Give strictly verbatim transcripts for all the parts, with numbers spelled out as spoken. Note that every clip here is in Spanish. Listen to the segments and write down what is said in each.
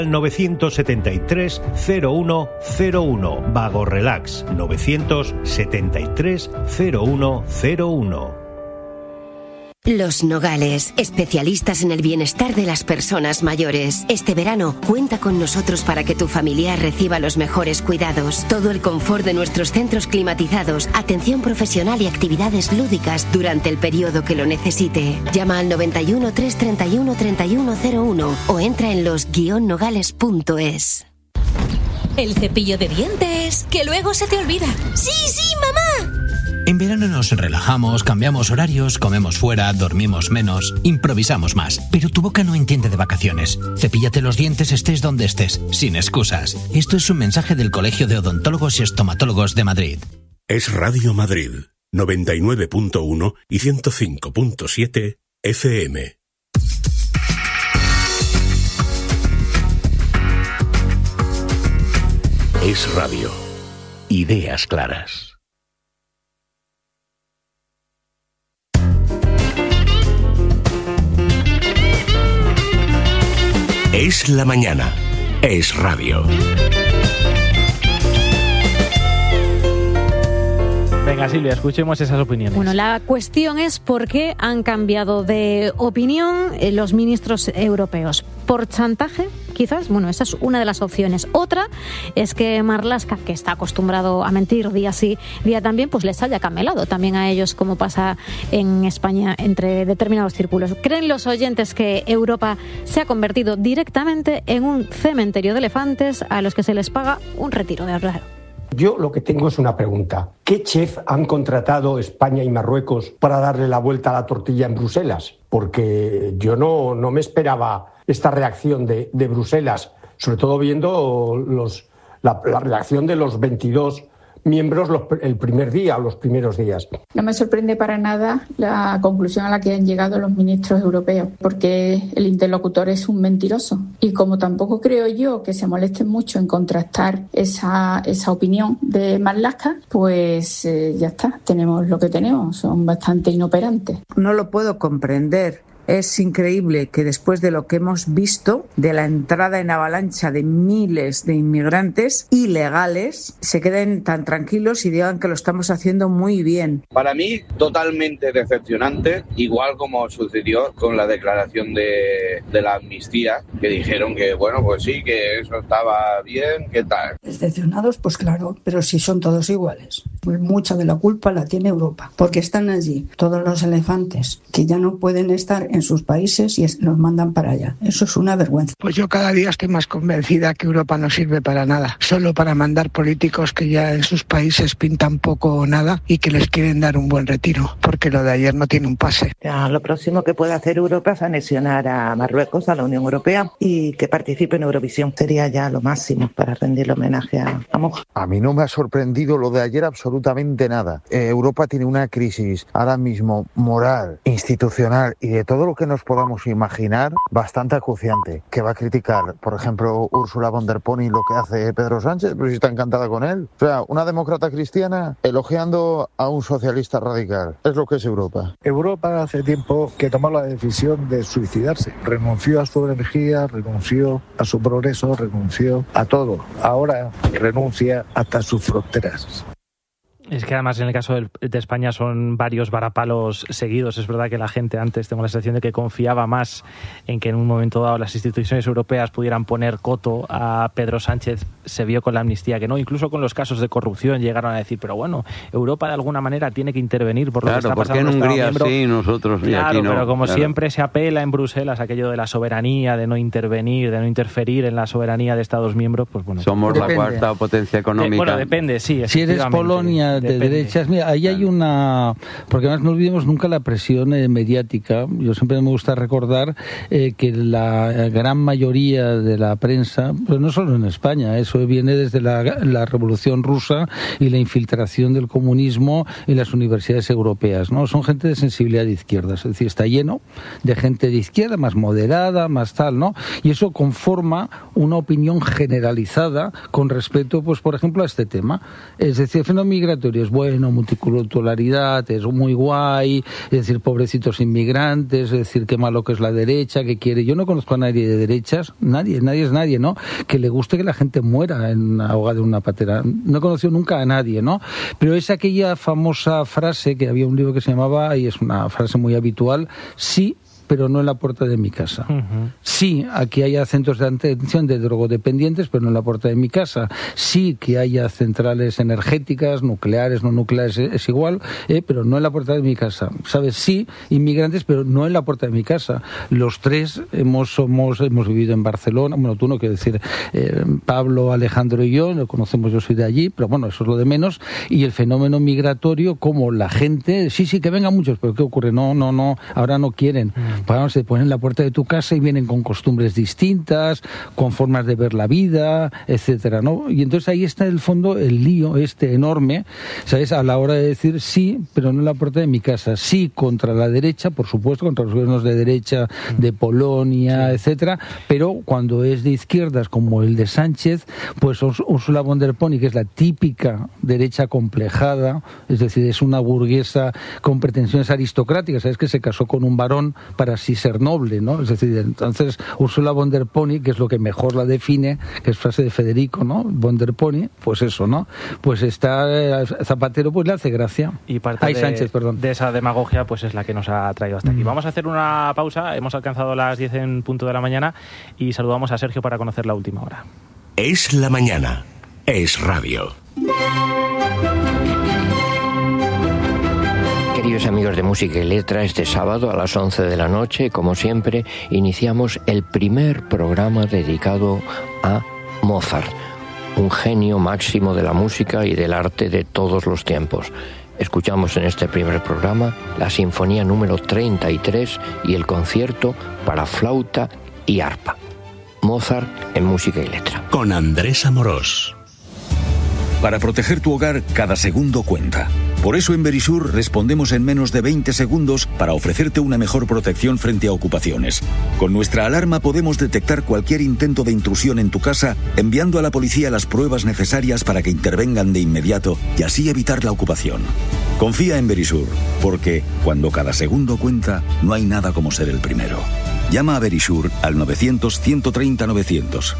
novecientos setenta y tres cero uno cero uno. Vago Relax novecientos setenta y tres cero uno cero uno. Los Nogales, especialistas en el bienestar de las personas mayores. Este verano, cuenta con nosotros para que tu familiar reciba los mejores cuidados. Todo el confort de nuestros centros climatizados, atención profesional y actividades lúdicas durante el periodo que lo necesite. Llama al noventa y uno, trescientos treinta y uno, treinta y uno cero uno o entra en los guion nogales punto es. El cepillo de dientes, que luego se te olvida. ¡Sí, sí, mamá! En verano nos relajamos, cambiamos horarios, comemos fuera, dormimos menos, improvisamos más. Pero tu boca no entiende de vacaciones. Cepíllate los dientes estés donde estés, sin excusas. Esto es un mensaje del Colegio de Odontólogos y Estomatólogos de Madrid. Es Radio Madrid, noventa y nueve punto uno y ciento cinco punto siete F M. Es Radio. Ideas claras. Es la mañana. Es Radio. Venga, Silvia, escuchemos esas opiniones. Bueno, la cuestión es por qué han cambiado de opinión los ministros europeos. ¿Por chantaje? Quizás, bueno, esa es una de las opciones. Otra es que Marlaska, que está acostumbrado a mentir día sí, día también, pues les haya camelado también a ellos, como pasa en España entre determinados círculos. ¿Creen los oyentes que Europa se ha convertido directamente en un cementerio de elefantes a los que se les paga un retiro de ahorro? Yo lo que tengo es una pregunta. ¿Qué chef han contratado España y Marruecos para darle la vuelta a la tortilla en Bruselas? Porque yo no, no me esperaba esta reacción de, de Bruselas, sobre todo viendo los, la, la reacción de los veintidós miembros los, el primer día o los primeros días. No me sorprende para nada la conclusión a la que han llegado los ministros europeos, porque el interlocutor es un mentiroso. Y como tampoco creo yo que se molesten mucho en contrastar esa, esa opinión de Marlaska, pues eh, ya está, tenemos lo que tenemos, son bastante inoperantes. No lo puedo comprender. Es increíble que después de lo que hemos visto, de la entrada en avalancha de miles de inmigrantes ilegales, se queden tan tranquilos y digan que lo estamos haciendo muy bien. Para mí, totalmente decepcionante, igual como sucedió con la declaración de, de la amnistía, que dijeron que, bueno, pues sí, que eso estaba bien, ¿qué tal? Decepcionados, pues claro, pero si son todos iguales. Mucha de la culpa la tiene Europa, porque están allí todos los elefantes que ya no pueden estar en sus países y los mandan para allá. Eso es una vergüenza. Pues yo cada día estoy más convencida que Europa no sirve para nada, solo para mandar políticos que ya en sus países pintan poco o nada y que les quieren dar un buen retiro, porque lo de ayer no tiene un pase. Ya, lo próximo que puede hacer Europa es anexionar a Marruecos a la Unión Europea y que participe en Eurovisión. Sería ya lo máximo para rendirle homenaje a, a Moja. A mí no me ha sorprendido lo de ayer absolutamente nada. Eh, Europa tiene una crisis ahora mismo moral, institucional y de todo lo que nos podamos imaginar bastante acuciante, que va a criticar, por ejemplo, Ursula von der Leyen lo que hace Pedro Sánchez, pero si está encantada con él. O sea, una demócrata cristiana elogiando a un socialista radical. Es lo que es Europa. Europa hace tiempo que tomó la decisión de suicidarse. Renunció a su energía, renunció a su progreso, renunció a todo. Ahora renuncia hasta a sus fronteras. Es que además en el caso de España son varios varapalos seguidos. Es verdad que la gente antes, tengo la sensación de que confiaba más en que en un momento dado las instituciones europeas pudieran poner coto a Pedro Sánchez. Se vio con la amnistía que no, incluso con los casos de corrupción llegaron a decir, pero bueno, Europa de alguna manera tiene que intervenir por lo claro, que está pasando en en Hungría miembro. Sí, nosotros claro, y aquí no. Pero como claro. siempre se apela en Bruselas aquello de la soberanía, de no intervenir, de no interferir en la soberanía de Estados miembros, pues bueno. Somos depende. la cuarta potencia económica. Eh, bueno, depende, sí. Si eres Polonia de depende. derechas, mira, ahí hay una... Porque además no olvidemos nunca la presión eh, mediática. Yo siempre me gusta recordar eh, que la gran mayoría de la prensa, pero no solo en España, es eso viene desde la, la Revolución Rusa y la infiltración del comunismo en las universidades europeas, ¿no? Son gente de sensibilidad de izquierda, es decir, está lleno de gente de izquierda, más moderada, más tal, ¿no? Y eso conforma una opinión generalizada con respecto, pues, por ejemplo, a este tema. Es decir, el fenómeno migratorio es bueno, multiculturalidad, es muy guay, es decir, pobrecitos inmigrantes, es decir, qué malo que es la derecha, que quiere. Yo no conozco a nadie de derechas, nadie, nadie es nadie, ¿no? Que le guste que la gente muera en ahogada en una patera. No he conocido nunca a nadie, ¿no? Pero es aquella famosa frase que había un libro que se llamaba, y es una frase muy habitual, sí, pero no en la puerta de mi casa. Uh-huh. Sí, aquí haya centros de atención de drogodependientes, pero no en la puerta de mi casa. Sí, que haya centrales energéticas, nucleares, no nucleares, es igual, eh, pero no en la puerta de mi casa. ¿Sabes? Sí, inmigrantes, pero no en la puerta de mi casa. Los tres hemos somos hemos vivido en Barcelona, bueno, tú no quiero decir, eh, Pablo, Alejandro y yo, lo conocemos, yo soy de allí, pero bueno, eso es lo de menos. Y el fenómeno migratorio, como la gente, sí, sí, que vengan muchos, pero ¿qué ocurre? No, no, no, ahora no quieren. Uh-huh. Pues se ponen en la puerta de tu casa y vienen con costumbres distintas, con formas de ver la vida, etcétera, ¿no? Y entonces ahí está en el fondo el lío este enorme, ¿sabes? A la hora de decir sí, pero no en la puerta de mi casa. Sí contra la derecha, por supuesto, contra los gobiernos de derecha de Polonia, sí, etcétera, pero cuando es de izquierdas como el de Sánchez, pues Ursula von der Pony, que es la típica derecha complejada, es decir, es una burguesa con pretensiones aristocráticas, ¿sabes? Que se casó con un varón para así ser noble, ¿no? Es decir, entonces Ursula von der Pony, que es lo que mejor la define, que es frase de Federico, ¿no? Von der Pony, pues eso, ¿no? Pues está Zapatero, pues le hace gracia. Y parte Ay, de, Sánchez, perdón. de esa demagogia, pues es la que nos ha traído hasta aquí. Mm. Vamos a hacer una pausa, hemos alcanzado las diez en punto de la mañana y saludamos a Sergio para conocer la última hora. Es la mañana, es radio. Queridos amigos de Música y Letra, este sábado a las once de la noche, como siempre, iniciamos el primer programa dedicado a Mozart, un genio máximo de la música y del arte de todos los tiempos. Escuchamos en este primer programa la Sinfonía número treinta y tres y el concierto para flauta y arpa. Mozart en Música y Letra. Con Andrés Amorós. Para proteger tu hogar, cada segundo cuenta. Por eso en Verisur respondemos en menos de veinte segundos para ofrecerte una mejor protección frente a ocupaciones. Con nuestra alarma podemos detectar cualquier intento de intrusión en tu casa, enviando a la policía las pruebas necesarias para que intervengan de inmediato y así evitar la ocupación. Confía en Verisur, porque cuando cada segundo cuenta, no hay nada como ser el primero. Llama a Verisur al novecientos, ciento treinta, novecientos.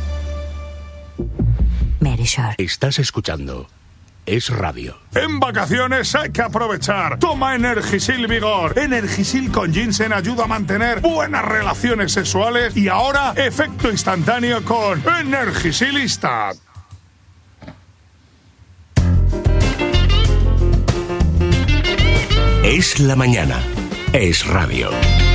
Verisur. Estás escuchando Es Radio. En vacaciones hay que aprovechar. Toma Energisil Vigor. Energisil con ginseng ayuda a mantener buenas relaciones sexuales y ahora efecto instantáneo con Energisilista. Es la mañana. Es Radio.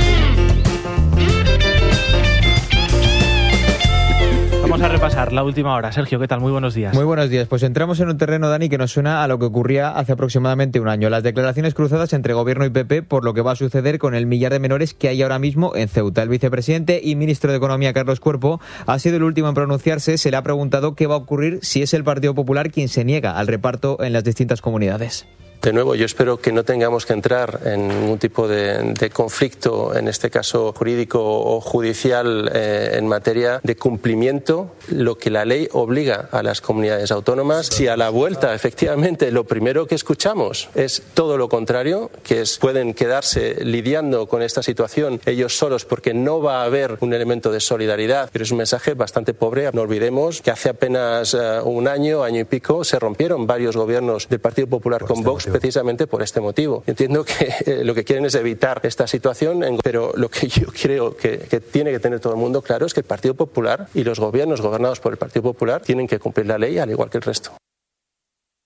Vamos a repasar la última hora. Sergio, ¿qué tal? Muy buenos días. Muy buenos días. Pues entramos en un terreno, Dani, que nos suena a lo que ocurría hace aproximadamente un año. Las declaraciones cruzadas entre Gobierno y P P por lo que va a suceder con el millar de menores que hay ahora mismo en Ceuta. El vicepresidente y ministro de Economía, Carlos Cuerpo, ha sido el último en pronunciarse. Se le ha preguntado qué va a ocurrir si es el Partido Popular quien se niega al reparto en las distintas comunidades. De nuevo, yo espero que no tengamos que entrar en ningún tipo de, de conflicto, en este caso jurídico o judicial, eh, en materia de cumplimiento, lo que la ley obliga a las comunidades autónomas. Si a la vuelta, efectivamente, lo primero que escuchamos es todo lo contrario, que es pueden quedarse lidiando con esta situación ellos solos porque no va a haber un elemento de solidaridad, pero es un mensaje bastante pobre. No olvidemos que hace apenas uh, un año, año y pico, se rompieron varios gobiernos del Partido Popular con Vox, precisamente por este motivo. Entiendo que eh, lo que quieren es evitar esta situación, en, pero lo que yo creo que, que tiene que tener todo el mundo claro es que el Partido Popular y los gobiernos gobernados por el Partido Popular tienen que cumplir la ley al igual que el resto.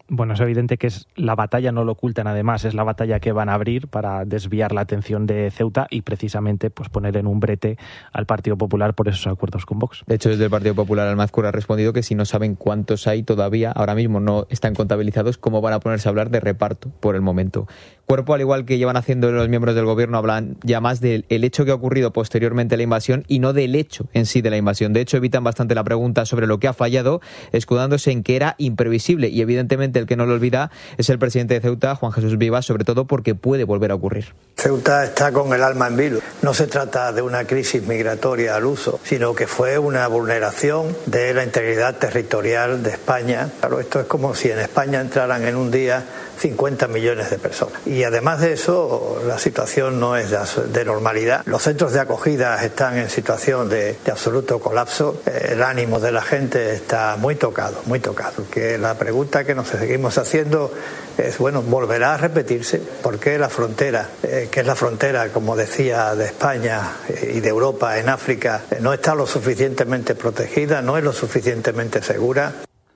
Bueno, es evidente que es la batalla, no lo ocultan además, es la batalla que van a abrir para desviar la atención de Ceuta y precisamente pues poner en un brete al Partido Popular por esos acuerdos con Vox. De hecho, desde el Partido Popular, Almazcur ha respondido que si no saben cuántos hay todavía, ahora mismo no están contabilizados, ¿cómo van a ponerse a hablar de reparto por el momento? Cuerpo, al igual que llevan haciendo los miembros del gobierno, hablan ya más del el hecho que ha ocurrido posteriormente a la invasión y no del hecho en sí de la invasión. De hecho, evitan bastante la pregunta sobre lo que ha fallado, escudándose en que era imprevisible, y evidentemente el que no lo olvida es el presidente de Ceuta, Juan Jesús Vivas, sobre todo porque puede volver a ocurrir. Ceuta está con el alma en vilo. No se trata de una crisis migratoria al uso, sino que fue una vulneración de la integridad territorial de España. Claro, esto es como si en España entraran en un día cincuenta millones de personas. Y además de eso, la situación no es de normalidad. Los centros de acogida están en situación de, de absoluto colapso. El ánimo de la gente está muy tocado, muy tocado. Que la pregunta que nos seguimos haciendo es, bueno, ¿volverá a repetirse? ¿Por qué la frontera, eh, que es la frontera, como decía, de España y de Europa en África, eh, no está lo suficientemente protegida, no es lo suficientemente segura?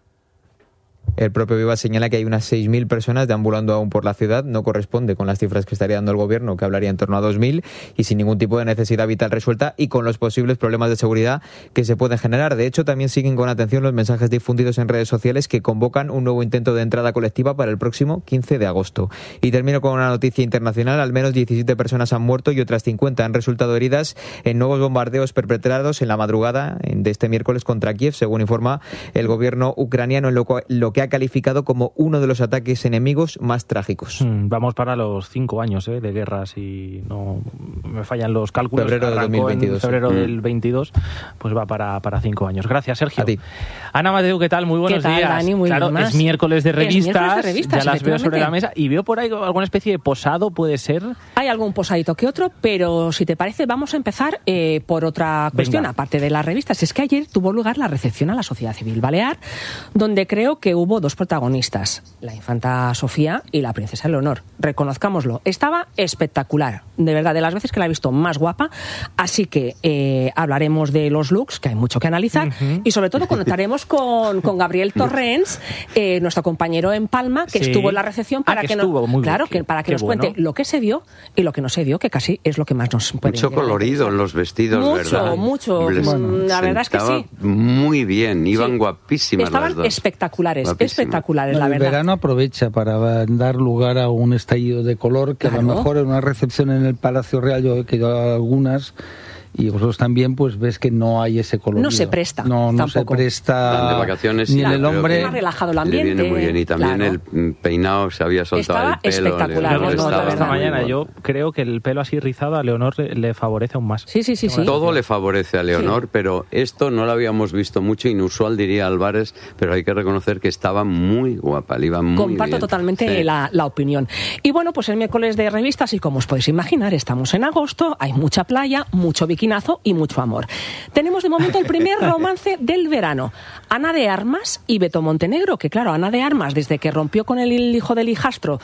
El propio Vivas señala que hay unas seis mil personas deambulando aún por la ciudad. No corresponde con las cifras que estaría dando el gobierno, que hablaría en torno a dos mil, y sin ningún tipo de necesidad vital resuelta y con los posibles problemas de seguridad que se pueden generar. De hecho, también siguen con atención los mensajes difundidos en redes sociales que convocan un nuevo intento de entrada colectiva para el próximo quince de agosto. Y termino con una noticia internacional. Al menos diecisiete personas han muerto y otras cincuenta han resultado heridas en nuevos bombardeos perpetrados en la madrugada de este miércoles contra Kiev, según informa el gobierno ucraniano, en lo, lo que ha calificado como uno de los ataques enemigos más trágicos. Mm, vamos para los cinco años ¿eh? de guerra, si no me fallan los cálculos. Febrero de dos mil veintidós. En febrero sí. del veintidós, pues va para, para cinco años. Gracias, Sergio. A ti. Ana Mateu, ¿qué tal? Muy buenos ¿Qué tal, días. Dani? Muy claro, bien, es miércoles de revistas, miércoles de revistas, ya las veo sobre la mesa y veo por ahí alguna especie de posado, ¿puede ser? Hay algún posadito que otro, pero si te parece vamos a empezar eh, por otra cuestión, Venga. aparte de las revistas. Es que ayer tuvo lugar la recepción a la sociedad civil balear, donde creo que hubo dos protagonistas, la infanta Sofía y la princesa Leonor. Reconozcámoslo, estaba espectacular, de verdad, de las veces que la he visto más guapa, así que eh, hablaremos de los looks, que hay mucho que analizar, uh-huh. y sobre todo conectaremos con, con Gabriel Torrens, eh, nuestro compañero en Palma, que sí. estuvo en la recepción para ah, que, que estuvo, nos, muy claro, bien, que, para que qué nos bueno. cuente lo que se dio y lo que no se dio, que casi es lo que más nos puede Mucho colorido en los vestidos, mucho, ¿verdad? Mucho, mucho. Bueno, la verdad es que sí. Muy bien, iban sí. guapísimas Estaban las dos. espectaculares, Guapísimas. espectaculares, no, la verdad. El verano aprovecha para dar lugar a un estallido de color que claro. a lo mejor en una recepción en el Palacio Real, yo he quedado a algunas, y vosotros también pues ves que no hay ese color. No se presta. No, no tampoco. se presta. De vacaciones ni sí, el hombre. Más relajado el ambiente. Le viene muy bien y también claro. el peinado se había soltado estaba el pelo. espectacular. Lo hemos notado esta muy mañana. bueno. Yo creo que el pelo así rizado a Leonor le, le favorece aún más. Sí, sí, sí, sí. Todo le favorece a Leonor, sí. pero esto no lo habíamos visto mucho, inusual diría Álvarez, pero hay que reconocer que estaba muy guapa, le iba muy Comparto bien. totalmente sí. la, la opinión. Y bueno, pues el miércoles de revistas, y como os podéis imaginar, estamos en agosto, hay mucha playa, mucho bikinazo y mucho amor. Tenemos de momento el primer romance del verano. Ana de Armas y Beto Montenegro, que claro, Ana de Armas, desde que rompió con el hijo del hijastro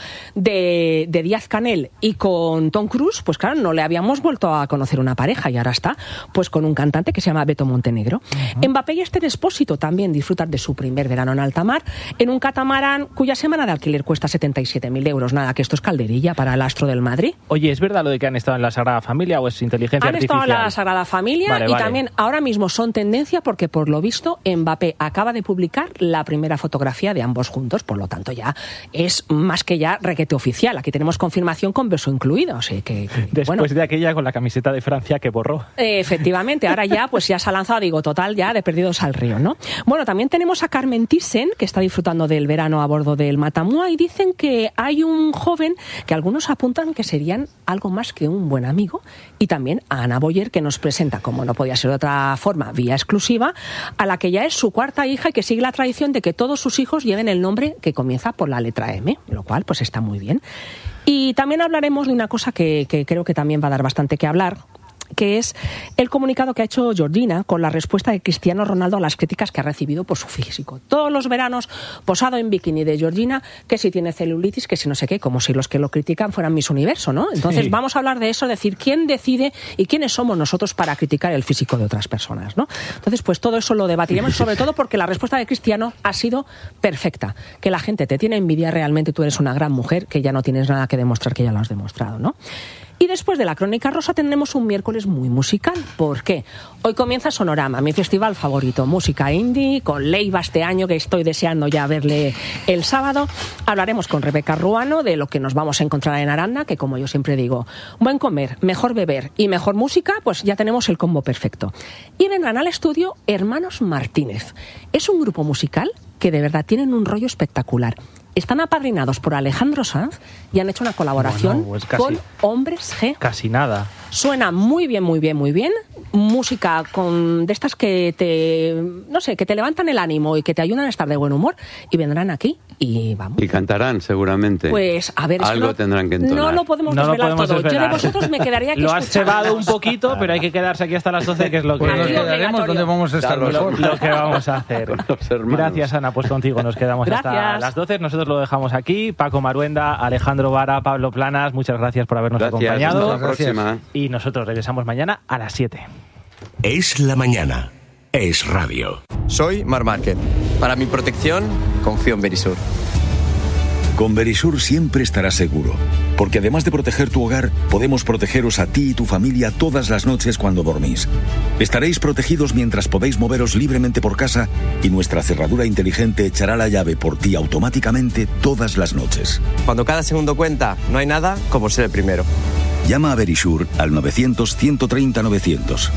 de, de Díaz Canel y con Tom Cruise, pues claro, no le habíamos vuelto a conocer una pareja y ahora está pues con un cantante que se llama Beto Montenegro. Uh-huh. Mbappé y Esther Expósito también disfrutan de su primer verano en alta mar, en un catamarán cuya semana de alquiler cuesta setenta y siete mil euros. Nada, que esto es calderilla para el astro del Madrid. Oye, ¿es verdad lo de que han estado en la Sagrada Familia o es inteligencia han artificial? Han estado en la Sagrada Familia vale, y vale. también ahora mismo son tendencia porque por lo visto Mbappé acaba de publicar la primera fotografía de ambos juntos, por lo tanto ya es más que ya requete oficial. Aquí tenemos confirmación con beso incluido. O sea que, que, Después bueno. de aquella con la camiseta de Francia que borró. Eh, efectivamente, ahora ya pues ya se ha lanzado, digo, total, ya de perdidos al río, ¿no? Bueno, también tenemos a Carmen Thyssen, que está disfrutando del verano a bordo del Matamua, y dicen que hay un joven que algunos apuntan que serían algo más que un buen amigo, y también a Ana Boyer, que nos presenta, como no podía ser de otra forma, vía exclusiva, a la que ya es su cuarta hija y que sigue la tradición de que todos sus hijos lleven el nombre que comienza por la letra M, lo cual pues está muy bien. Y también hablaremos de una cosa que, que creo que también va a dar bastante que hablar, que es el comunicado que ha hecho Georgina con la respuesta de Cristiano Ronaldo a las críticas que ha recibido por su físico. Todos los veranos posado en bikini de Georgina, que si tiene celulitis, que si no sé qué, como si los que lo critican fueran Miss Universo, ¿no? Entonces sí. Vamos a hablar de eso, decir quién decide y quiénes somos nosotros para criticar el físico de otras personas, ¿no? Entonces, pues todo eso lo debatiremos, sobre todo porque la respuesta de Cristiano ha sido perfecta, que la gente te tiene envidia, realmente tú eres una gran mujer, que ya no tienes nada que demostrar, que ya lo has demostrado, ¿no? Y después de la Crónica Rosa tendremos un miércoles muy musical. ¿Por qué? Hoy comienza Sonorama, mi festival favorito, música indie, con Leiva este año, que estoy deseando ya verle el sábado. Hablaremos con Rebeca Ruano de lo que nos vamos a encontrar en Aranda, que como yo siempre digo, buen comer, mejor beber y mejor música, pues ya tenemos el combo perfecto. Y vendrán al estudio Hermanos Martínez. Es un grupo musical que de verdad tienen un rollo espectacular. Están apadrinados por Alejandro Sanz y han hecho una colaboración bueno, pues casi, con Hombres G. Casi nada. Suena muy bien, muy bien, muy bien. Música con de estas que te, no sé, que te levantan el ánimo y que te ayudan a estar de buen humor. Y vendrán aquí y vamos. Y cantarán seguramente. Pues a ver, algo no, tendrán que entonar. No lo podemos no desvelar lo podemos todo. Desvelar. Yo de vosotros me quedaría aquí. Lo has cebado un poquito, pero hay que quedarse aquí hasta las doce, que es lo que, pues nos quedaremos donde vamos a estar lo, mejor. Lo que vamos a hacer. Gracias, Ana, pues contigo nos quedamos gracias. Hasta las doce. Nosotros lo dejamos aquí. Paco Maruenda, Alejandro Vara, Pablo Planas, muchas gracias por habernos gracias, acompañado. Hasta la próxima. Y nosotros regresamos mañana a las siete. Es la mañana. Es radio. Soy Mar Márquez. Para mi protección, confío en Verisur. Con Verisur siempre estarás seguro, porque además de proteger tu hogar, podemos protegeros a ti y tu familia todas las noches cuando dormís. Estaréis protegidos mientras podéis moveros libremente por casa y nuestra cerradura inteligente echará la llave por ti automáticamente todas las noches. Cuando cada segundo cuenta, no hay nada como ser el primero. Llama a Verisur al novecientos, ciento treinta, novecientos.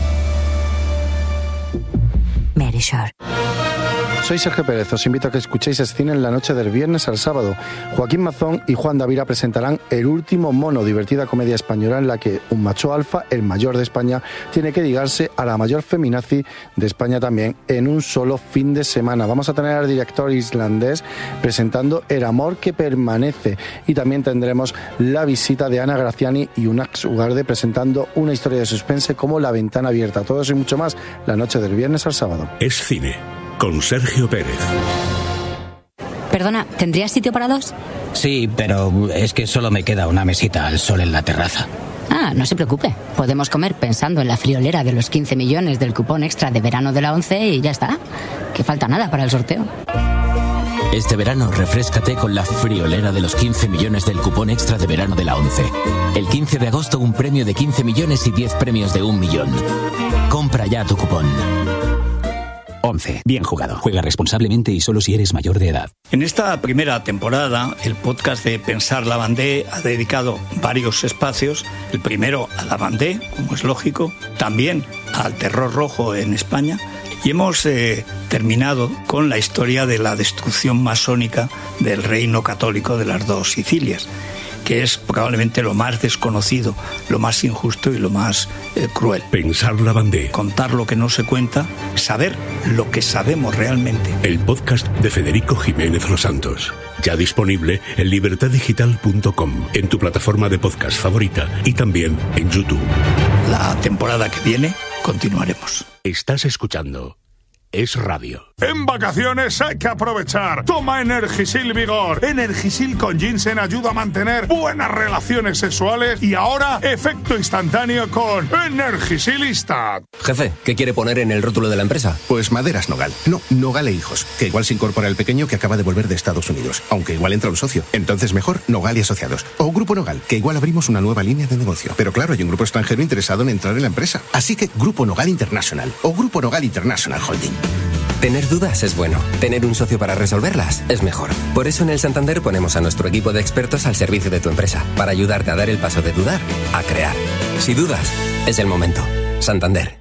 Verisur. Soy Sergio Pérez, os invito a que escuchéis Escine en la noche del viernes al sábado. Joaquín Mazón y Juan Davira presentarán El último mono, divertida comedia española en la que un macho alfa, el mayor de España, tiene que ligarse a la mayor feminazi de España también en un solo fin de semana. Vamos a tener al director islandés presentando El amor que permanece y también tendremos la visita de Ana Graciani y Unax Ugarde presentando una historia de suspense como La ventana abierta. Todo eso y mucho más la noche del viernes al sábado. Es cine. Con Sergio Pérez. Perdona, ¿tendrías sitio para dos? Sí, pero es que solo me queda una mesita al sol en la terraza. Ah, no se preocupe. Podemos comer pensando en la friolera de los quince millones del cupón extra de verano de la ONCE y ya está. Que falta nada para el sorteo. Este verano refréscate con la friolera de los quince millones del cupón extra de verano de la ONCE. El quince de agosto un premio de quince millones y diez premios de un millón. Compra ya tu cupón. once. Bien jugado. Juega responsablemente y solo si eres mayor de edad. En esta primera temporada, el podcast de Pensar la Bandé ha dedicado varios espacios. El primero a la Bandé, como es lógico, también al terror rojo en España. Y hemos eh, terminado con la historia de la destrucción masónica del reino católico de las dos Sicilias, que es probablemente lo más desconocido, lo más injusto y lo más eh, cruel. Pensar la Bandé. Contar lo que no se cuenta, saber lo que sabemos realmente. El podcast de Federico Jiménez Los Santos. Ya disponible en libertad digital punto com, en tu plataforma de podcast favorita y también en YouTube. La temporada que viene continuaremos. Estás escuchando Es Radio. En vacaciones hay que aprovechar. Toma Energisil Vigor. Energisil con ginseng ayuda a mantener buenas relaciones sexuales y ahora efecto instantáneo con Energisil Instant. Jefe, ¿qué quiere poner en el rótulo de la empresa? Pues Maderas Nogal. No, Nogal e Hijos. Que igual se incorpora el pequeño que acaba de volver de Estados Unidos. Aunque igual entra un socio. Entonces mejor Nogal y Asociados. O Grupo Nogal, que igual abrimos una nueva línea de negocio. Pero claro, hay un grupo extranjero interesado en entrar en la empresa. Así que Grupo Nogal International o Grupo Nogal International Holding. Tener dudas es bueno. Tener un socio para resolverlas es mejor. Por eso en el Santander ponemos a nuestro equipo de expertos al servicio de tu empresa, para ayudarte a dar el paso de dudar a crear. Si dudas, es el momento. Santander.